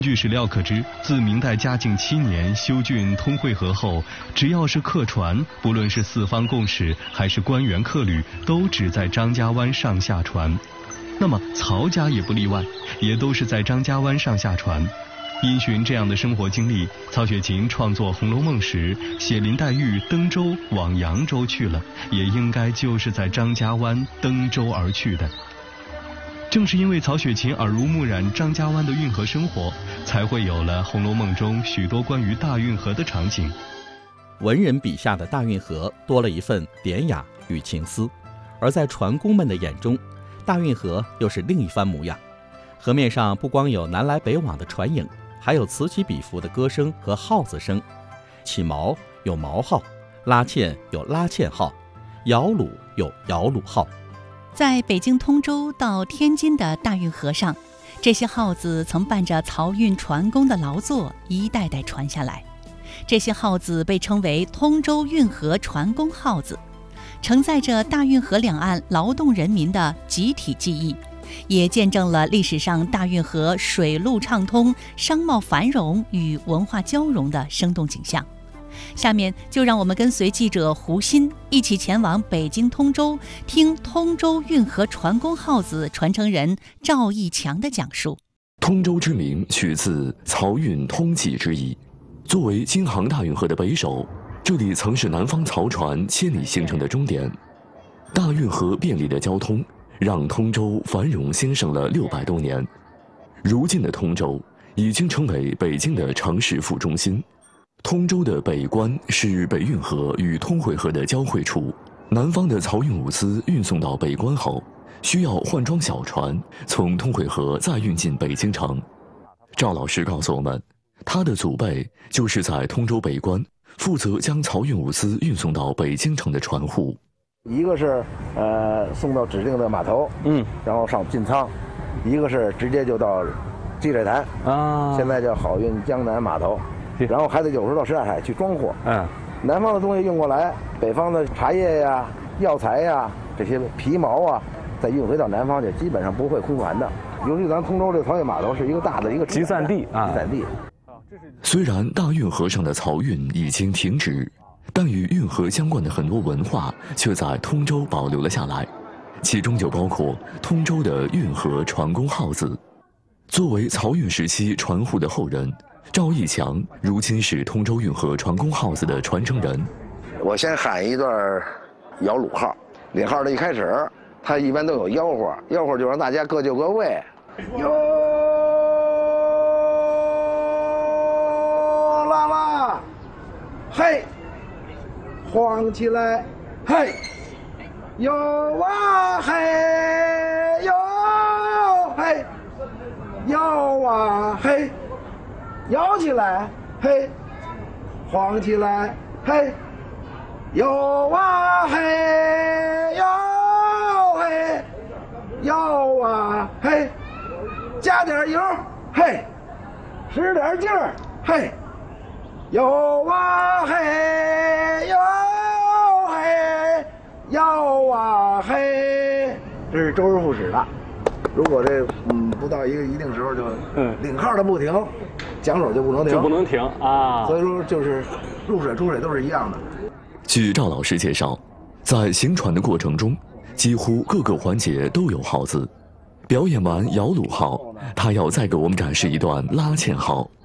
据史料可知，自明代嘉靖7年修浚通惠河后，只要是客船，不论是四方共使还是官员客旅，都只在张家湾上下船。那么曹家也不例外，也都是在张家湾上下船。因循这样的生活经历，曹雪芹创作《红楼梦》时写林黛玉登舟往扬州去了，也应该就是在张家湾登舟而去的。正是因为曹雪芹耳濡目染张家湾的运河生活，才会有了《红楼梦》中许多关于大运河的场景。 文人笔下的大运河多了一份典雅与情思，而在船工们的眼中，大运河又是另一番模样。河面上不光有南来北往的船影，还有此起彼伏的歌声和号子声。起锚有锚号，拉纤有拉纤号，摇橹有摇橹号。 在北京通州到天津的大运河上，这些号子曾伴着漕运船工的劳作一代代传下来。这些号子被称为通州运河船工号子，承载着大运河两岸劳动人民的集体记忆，也见证了历史上大运河水陆畅通、商贸繁荣与文化交融的生动景象。下面就让我们跟随记者胡鑫一起前往北京通州，听通州运河船工号子传承人赵义强的讲述。 通州之名取自漕运通济之意，作为京杭大运河的北首，这里曾是南方漕船千里行程的终点。大运河便利的交通让通州繁荣兴盛了600多年。如今的通州已经成为北京的城市副中心。通州的北关是北运河与通惠河的交汇处，南方的漕运物资运送到北关后，需要换装小船从通惠河再运进北京城。赵老师告诉我们，他的祖辈就是在通州北关负责将漕运物资运送到北京城的船户。 一个是送到指定的码头，然后上进仓；一个是直接就到积水潭啊，现在叫好运江南码头，然后还得有时候到什刹海去装货。南方的东西运过来，北方的茶叶呀、药材呀、这些皮毛啊，再运回到南方去，基本上不会空船的。尤其咱通州这个漕运码头是一个大的一个集散地啊， 集散地。 虽然大运河上的漕运已经停止，但与运河相关的很多文化却在通州保留了下来，其中就包括通州的运河船工号子。作为漕运时期船户的后人，赵义强如今是通州运河船工号子的传承人。 我先喊一段摇橹号，领号的一开始，他一般都有吆喝，吆喝就让大家各就各位。哟啦啦，嘿，晃起来，嘿，哟啊嘿，哟嘿，摇啊嘿，摇起来，嘿，晃起来，嘿，摇啊嘿，摇嘿，摇啊嘿，加点油，嘿，使点劲儿，嘿，摇啊嘿，摇嘿，摇啊嘿，这是周而复始的。如果这不到一个一定时候就领号的不停，桨手就不能停，啊。所以说就是入水出水都是一样的。 据赵老师介绍，在行船的过程中，几乎各个环节都有号子。表演完摇橹号，他要再给我们展示一段拉纤号。